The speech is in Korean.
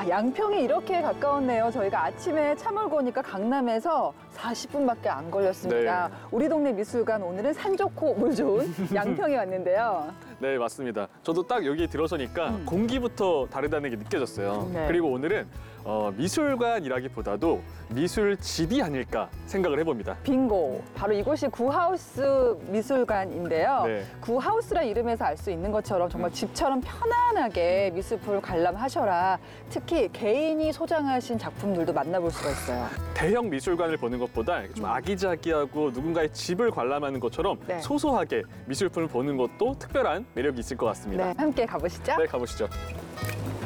와, 양평이 이렇게 가까웠네요. 저희가 아침에 차 몰고 오니까 강남에서 40분밖에 안 걸렸습니다. 네. 우리 동네 미술관 오늘은 산 좋고 물 좋은 양평에 왔는데요. 네, 맞습니다. 저도 딱 여기 들어서니까 공기부터 다르다는 게 느껴졌어요. 네. 그리고 오늘은 미술관이라기보다도 미술집이 아닐까 생각을 해봅니다. 빙고. 바로 이곳이 구하우스 미술관인데요. 네. 구하우스란 이름에서 알 수 있는 것처럼 정말 집처럼 편안하게 미술품을 관람하셔라. 특히 개인이 소장하신 작품들도 만나볼 수가 있어요. 대형 미술관을 보는 것보다 이렇게 좀 아기자기하고 누군가의 집을 관람하는 것처럼 네. 소소하게 미술품을 보는 것도 특별한 매력이 있을 것 같습니다. 네, 함께 가보시죠. 네, 가보시죠.